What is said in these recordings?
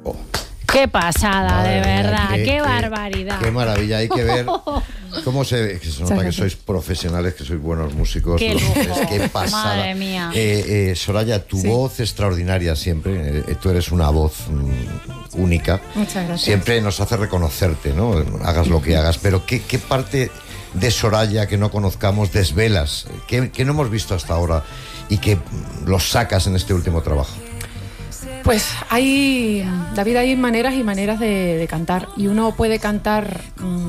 Qué pasada, Madre de mía, verdad, qué barbaridad. Qué maravilla, hay que ver cómo se nota que sois profesionales, que sois buenos músicos. Qué lujo. Qué pasada. Madre mía. Soraya, tu voz extraordinaria siempre, tú eres una voz única. Muchas gracias. Siempre nos hace reconocerte, ¿no? Hagas lo que hagas, pero ¿qué parte de Soraya que no conozcamos desvelas, que no hemos visto hasta ahora y que los sacas en este último trabajo? Pues David, hay maneras y maneras de cantar, y uno puede cantar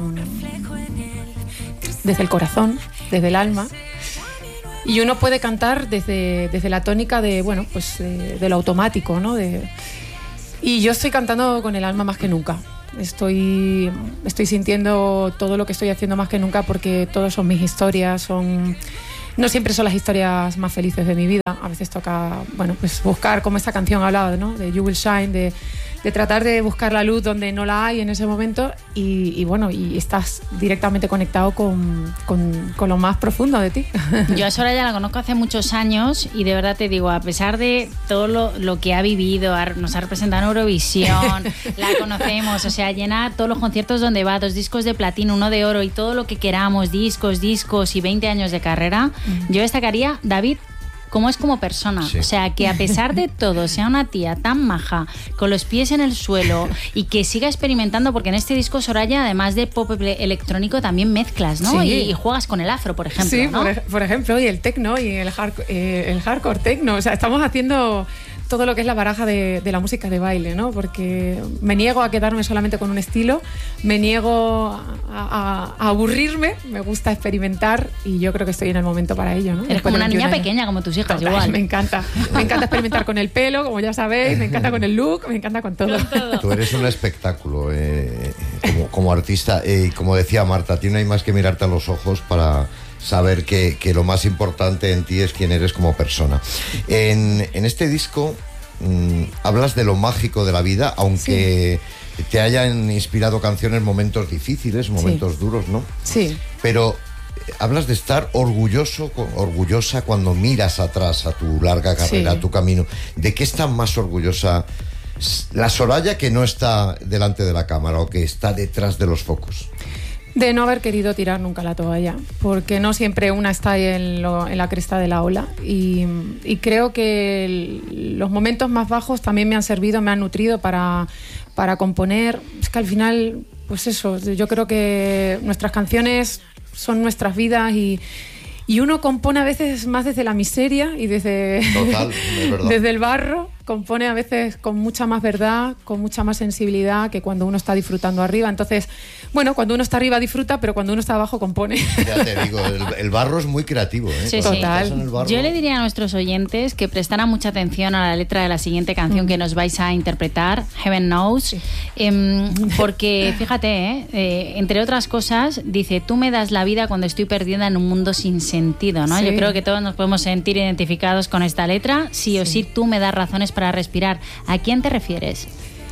desde el corazón, desde el alma, y uno puede cantar desde la tónica de, bueno, pues de lo automático, ¿no? Y yo estoy cantando con el alma más que nunca. Estoy sintiendo todo lo que estoy haciendo más que nunca, porque todas son mis historias, no siempre son las historias más felices de mi vida. A veces toca, bueno, pues buscar, como esta canción hablaba, ¿no? De You Will Shine, de tratar de buscar la luz donde no la hay en ese momento, y bueno, y estás directamente conectado con lo más profundo de ti. Yo a Soraya la conozco hace muchos años y de verdad te digo, a pesar de todo lo que ha vivido, nos ha representado en Eurovisión, la conocemos, o sea, llena todos los conciertos donde va, 2 discos de platino, 1 de oro y todo lo que queramos, discos y 20 años de carrera. Yo destacaría, David, cómo es como persona, sí. O sea, que a pesar de todo sea una tía tan maja, con los pies en el suelo, y que siga experimentando, porque en este disco, Soraya, además de pop electrónico, también mezclas, ¿no? Sí. Y juegas con el afro, por ejemplo, sí, ¿no? por ejemplo, y el techno y el hardcore techno, o sea, estamos haciendo todo lo que es la baraja de la música de baile, ¿no? Porque me niego a quedarme solamente con un estilo, me niego a aburrirme, me gusta experimentar, y yo creo que estoy en el momento para ello, ¿no? Eres como una niña pequeña, como tus hijas. Total, igual. Me encanta experimentar con el pelo, como ya sabéis, me encanta con el look, me encanta con todo. Tú eres un espectáculo como artista, y como decía Marta, a ti no hay más que mirarte a los ojos para saber que lo más importante en ti es quién eres como persona. En este disco hablas de lo mágico de la vida, aunque te hayan inspirado canciones en momentos difíciles, momentos duros, ¿no? Sí. Pero hablas de estar orgullosa cuando miras atrás a tu larga carrera, a tu camino. ¿De qué está más orgullosa la Soraya que no está delante de la cámara o que está detrás de los focos? De no haber querido tirar nunca la toalla, porque no siempre una está en la cresta de la ola, y creo que los momentos más bajos también me han servido, me han nutrido para componer. Es que al final, pues eso, yo creo que nuestras canciones son nuestras vidas, y uno compone a veces más desde la miseria y desde el barro, compone a veces con mucha más verdad, con mucha más sensibilidad que cuando uno está disfrutando arriba. Entonces, bueno, cuando uno está arriba disfruta, pero cuando uno está abajo compone. Ya te digo, el barro es muy creativo, ¿eh? Sí, total. Yo le diría a nuestros oyentes que prestaran mucha atención a la letra de la siguiente canción que nos vais a interpretar, Heaven Knows, porque fíjate, entre otras cosas, dice: tú me das la vida cuando estoy perdida en un mundo sin sentido, ¿no? Sí. Yo creo que todos nos podemos sentir identificados con esta letra. Sí o sí, tú me das razones para respirar. ¿A quién te refieres?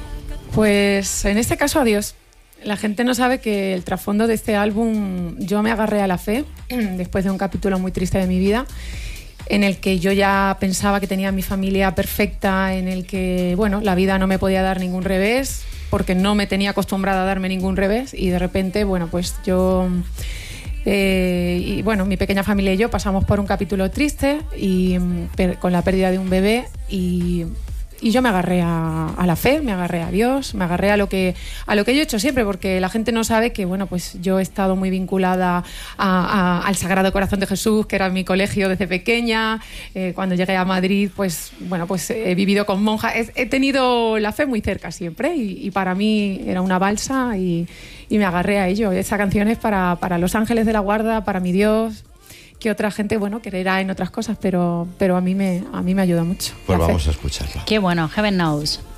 Pues en este caso a Dios. La gente no sabe que el trasfondo de este álbum, yo me agarré a la fe después de un capítulo muy triste de mi vida, en el que yo ya pensaba que tenía mi familia perfecta, en el que, bueno, la vida no me podía dar ningún revés, porque no me tenía acostumbrada a darme ningún revés, y de repente, bueno, pues yo... y bueno, mi pequeña familia y yo pasamos por un capítulo triste y con la pérdida de un bebé, y yo me agarré a la fe, me agarré a Dios, me agarré a lo que yo he hecho siempre, porque la gente no sabe que, bueno, pues yo he estado muy vinculada al Sagrado Corazón de Jesús, que era mi colegio desde pequeña. Cuando llegué a Madrid, pues bueno, pues he vivido con monjas, he tenido la fe muy cerca siempre, y para mí era una balsa, y me agarré a ello. Esa canción es para los ángeles de la guarda, para mi Dios, que otra gente, bueno, creerá en otras cosas, pero a mí me ayuda mucho. Pues vamos a escucharla. Qué bueno, Heaven Knows.